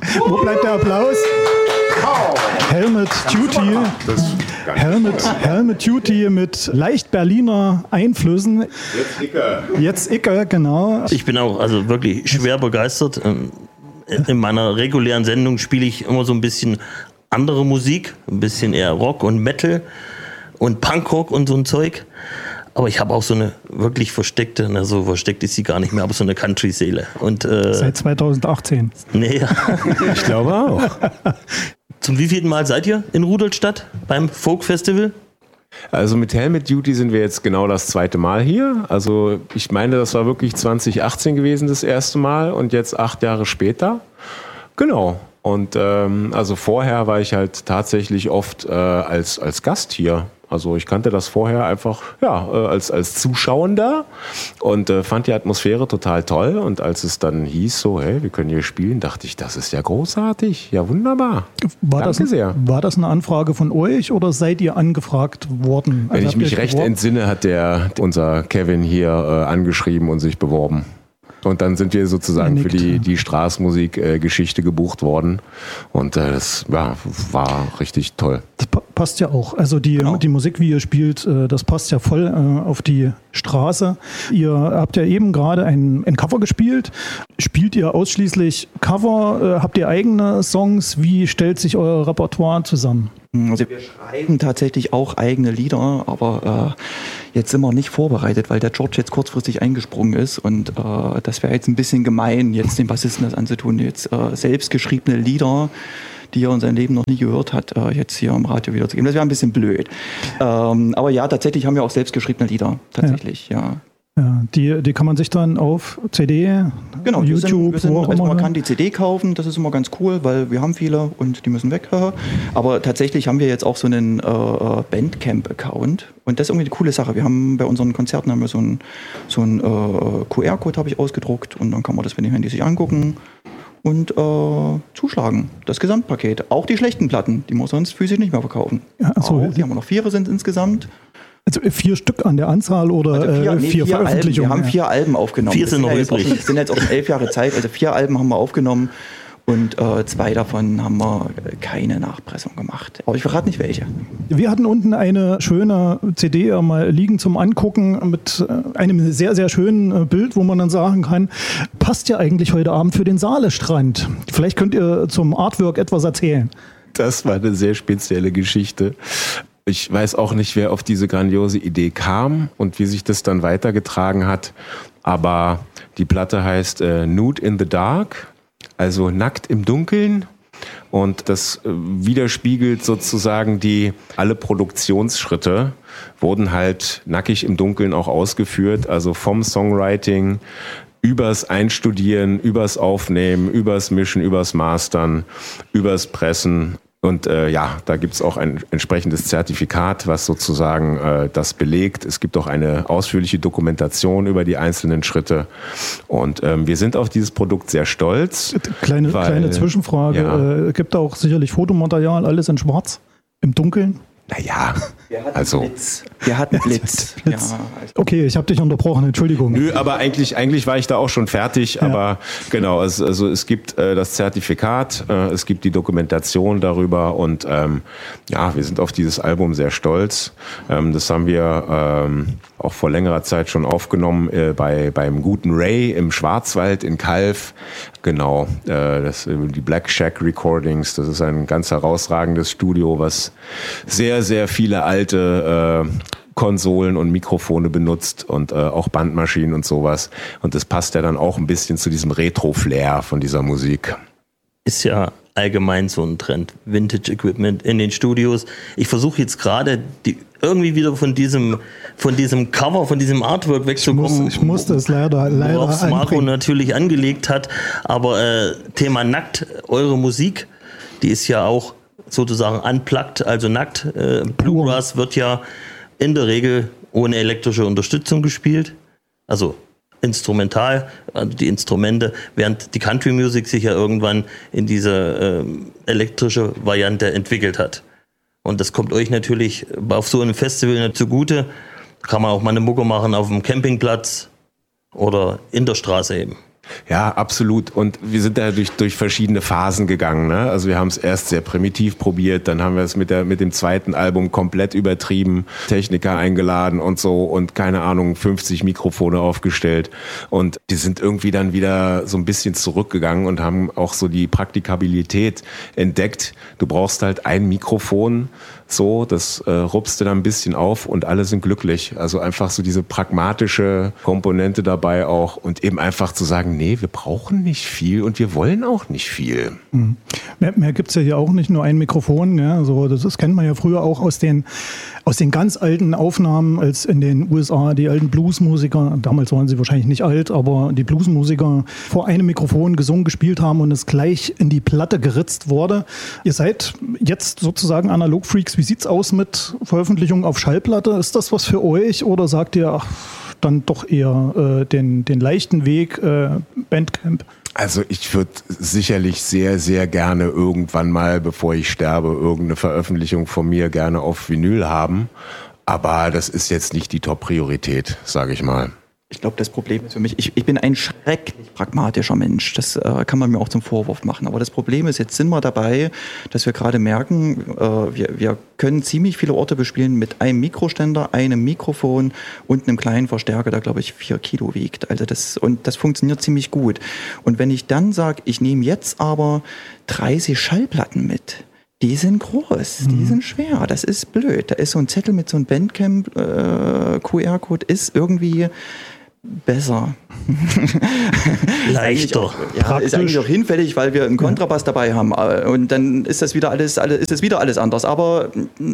Wo bleibt der Applaus? Helmet Duty. Helmet Duty mit leicht Berliner Einflüssen. Jetzt Icke, genau. Ich bin auch also wirklich schwer begeistert. In meiner regulären Sendung spiele ich immer so ein bisschen andere Musik, ein bisschen eher Rock und Metal und Punkrock und so ein Zeug. Aber ich habe auch so eine wirklich versteckte, na so versteckt ist sie gar nicht mehr, aber so eine Country-Seele. Seit 2018. Nee, ja. Ich glaube auch. Zum wievielten Mal seid ihr in Rudolstadt beim Folk Festival? Also mit Helmet Duty sind wir jetzt genau das zweite Mal hier. Also ich meine, das war wirklich 2018 gewesen das erste Mal und jetzt 8 Jahre später. Genau. Und also vorher war ich halt tatsächlich oft als Gast hier. Also ich kannte das vorher einfach als Zuschauender und fand die Atmosphäre total toll. Und als es dann hieß so, hey, wir können hier spielen, dachte ich, das ist ja großartig. Ja, wunderbar. Danke sehr. War das eine Anfrage von euch oder seid ihr angefragt worden? Wenn ich mich recht entsinne, hat unser Kevin hier angeschrieben und sich beworben. Und dann sind wir sozusagen für die Straßenmusik-Geschichte gebucht worden. Und das war richtig toll. Das passt ja auch. Also die Musik, wie ihr spielt, das passt ja voll auf die Straße. Ihr habt ja eben gerade ein Cover gespielt. Spielt ihr ausschließlich Cover? Habt ihr eigene Songs? Wie stellt sich euer Repertoire zusammen? Also wir schreiben tatsächlich auch eigene Lieder, aber jetzt sind wir nicht vorbereitet, weil der George jetzt kurzfristig eingesprungen ist und das wäre jetzt ein bisschen gemein, jetzt den Bassisten das anzutun, jetzt selbst geschriebene Lieder, die er in seinem Leben noch nie gehört hat, jetzt hier im Radio wiederzugeben. Das wäre ein bisschen blöd. Aber ja, tatsächlich haben wir auch selbst geschriebene Lieder, tatsächlich, ja. Ja, die kann man sich dann auf CD, genau, YouTube, man kann die CD kaufen, das ist immer ganz cool, weil wir haben viele und die müssen weg. Aber tatsächlich haben wir jetzt auch so einen Bandcamp-Account und das ist irgendwie eine coole Sache. Wir haben bei unseren Konzerten so einen QR-Code habe ich ausgedruckt und dann kann man das mit dem Handy sich angucken und zuschlagen. Das Gesamtpaket. Auch die schlechten Platten, die muss sonst physisch nicht mehr verkaufen. Ja, also, die haben wir noch 4 sind insgesamt. Also 4 Stück an der Anzahl oder also 4 Veröffentlichungen? Alben. Wir haben 4 Alben aufgenommen. 4 sind noch übrig. Das sind jetzt auch 11 Jahre Zeit. Also 4 Alben haben wir aufgenommen und 2 davon haben wir keine Nachpressung gemacht. Aber ich verrate nicht welche. Wir hatten unten eine schöne CD mal liegen zum Angucken mit einem sehr, sehr schönen Bild, wo man dann sagen kann, passt ja eigentlich heute Abend für den Saalestrand. Vielleicht könnt ihr zum Artwork etwas erzählen. Das war eine sehr spezielle Geschichte. Ich weiß auch nicht, wer auf diese grandiose Idee kam und wie sich das dann weitergetragen hat. Aber die Platte heißt Nude in the Dark, also nackt im Dunkeln. Und das widerspiegelt sozusagen alle Produktionsschritte wurden halt nackig im Dunkeln auch ausgeführt. Also vom Songwriting übers Einstudieren, übers Aufnehmen, übers Mischen, übers Mastern, übers Pressen. Und da gibt es auch ein entsprechendes Zertifikat, was sozusagen das belegt. Es gibt auch eine ausführliche Dokumentation über die einzelnen Schritte. Und wir sind auf dieses Produkt sehr stolz. Kleine Zwischenfrage. Ja. Gibt auch sicherlich Fotomaterial, alles in schwarz, im Dunkeln? Naja, Wir hatten Blitz. Ja. Okay, ich habe dich unterbrochen, Entschuldigung. Nö, aber eigentlich war ich da auch schon fertig. Ja. Aber genau, es gibt das Zertifikat, es gibt die Dokumentation darüber und wir sind auf dieses Album sehr stolz. Das haben wir auch vor längerer Zeit schon aufgenommen beim guten Ray im Schwarzwald in Calw. Genau, die Black Shack Recordings, das ist ein ganz herausragendes Studio, was sehr, sehr viele alte Konsolen und Mikrofone benutzt und auch Bandmaschinen und sowas. Und das passt ja dann auch ein bisschen zu diesem Retro-Flair von dieser Musik. Ist ja allgemein so ein Trend, Vintage-Equipment in den Studios. Ich versuche jetzt gerade irgendwie wieder von diesem Cover, von diesem Artwork wegzukommen. Ich muss das leider worauf Marco natürlich angelegt hat. Aber Thema nackt, eure Musik, die ist ja auch sozusagen unplugged, also nackt. Bluegrass wird ja in der Regel ohne elektrische Unterstützung gespielt. Also instrumental, die Instrumente, während die Country Music sich ja irgendwann in diese elektrische Variante entwickelt hat. Und das kommt euch natürlich auf so einem Festival zugute. Da kann man auch mal eine Mucke machen auf dem Campingplatz oder in der Straße eben. Ja, absolut. Und wir sind da durch verschiedene Phasen gegangen. Ne? Also wir haben es erst sehr primitiv probiert, dann haben wir es mit dem zweiten Album komplett übertrieben, Techniker eingeladen und so und keine Ahnung, 50 Mikrofone aufgestellt. Und die sind irgendwie dann wieder so ein bisschen zurückgegangen und haben auch so die Praktikabilität entdeckt. Du brauchst halt ein Mikrofon, so, das rupst du dann ein bisschen auf und alle sind glücklich. Also einfach so diese pragmatische Komponente dabei auch und eben einfach zu sagen, nee, wir brauchen nicht viel und wir wollen auch nicht viel. Mhm. Mehr gibt es ja hier auch nicht, nur ein Mikrofon. Ja, so, das kennt man ja früher auch aus den ganz alten Aufnahmen, als in den USA die alten Bluesmusiker, damals waren sie wahrscheinlich nicht alt, aber die Bluesmusiker vor einem Mikrofon gesungen, gespielt haben und es gleich in die Platte geritzt wurde. Ihr seid jetzt sozusagen Analog-Freaks. Wie sieht's aus mit Veröffentlichung auf Schallplatte? Ist das was für euch oder sagt ihr, ach, dann doch eher den leichten Weg Bandcamp? Also ich würde sicherlich sehr, sehr gerne irgendwann mal, bevor ich sterbe, irgendeine Veröffentlichung von mir gerne auf Vinyl haben. Aber das ist jetzt nicht die Top-Priorität, sage ich mal. Ich glaube, das Problem ist für mich, ich bin ein schrecklich pragmatischer Mensch. Das kann man mir auch zum Vorwurf machen. Aber das Problem ist, jetzt sind wir dabei, dass wir gerade merken, wir können ziemlich viele Orte bespielen mit einem Mikroständer, einem Mikrofon und einem kleinen Verstärker, der, glaube ich, 4 Kilo wiegt. Also das funktioniert ziemlich gut. Und wenn ich dann sage, ich nehme jetzt aber 30 Schallplatten mit, die sind groß, die sind schwer, das ist blöd. Da ist so ein Zettel mit so einem Bandcamp QR-Code ist irgendwie besser. Leichter. Ist eigentlich auch hinfällig, weil wir einen Kontrabass dabei haben. Und dann ist das wieder alles anders. Aber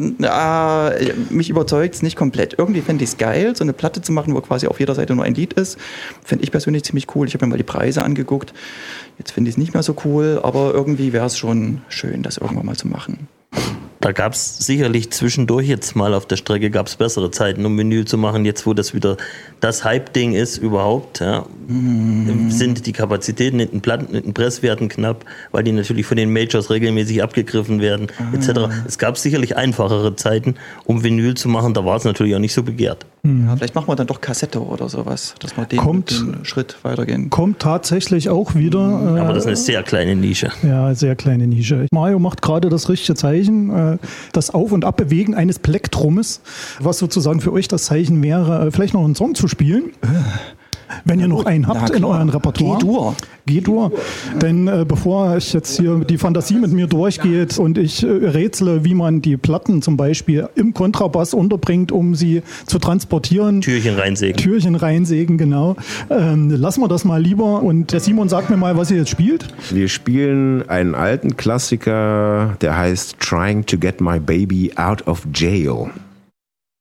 mich überzeugt es nicht komplett. Irgendwie fände ich es geil, so eine Platte zu machen, wo quasi auf jeder Seite nur ein Lied ist. Fände ich persönlich ziemlich cool. Ich habe mir mal die Preise angeguckt. Jetzt finde ich es nicht mehr so cool, aber irgendwie wäre es schon schön, das irgendwann mal zu machen. Da gab es sicherlich zwischendurch jetzt mal auf der Strecke gab es bessere Zeiten, um Vinyl zu machen. Jetzt, wo das wieder das Hype-Ding ist überhaupt, ja, sind die Kapazitäten in den Presswerten knapp, weil die natürlich von den Majors regelmäßig abgegriffen werden, etc. Es gab sicherlich einfachere Zeiten, um Vinyl zu machen. Da war es natürlich auch nicht so begehrt. Ja, vielleicht machen wir dann doch Kassette oder sowas, dass wir den Schritt weitergehen. Kommt tatsächlich auch wieder. Aber das ist eine sehr kleine Nische. Ja, sehr kleine Nische. Mario macht gerade das richtige Zeichen, das Auf- und Abbewegen eines Plektrumes, was sozusagen für euch das Zeichen wäre, vielleicht noch einen Song zu spielen. Wenn ihr noch einen habt in euren Repertoire. G-Dur. Denn bevor ich jetzt hier die Fantasie mit mir durchgeht und ich rätsle, wie man die Platten zum Beispiel im Kontrabass unterbringt, um sie zu transportieren. Türchen reinsägen, genau. Lassen wir das mal lieber. Und der Simon sagt mir mal, was ihr jetzt spielt. Wir spielen einen alten Klassiker, der heißt Trying to Get My Baby Out of Jail.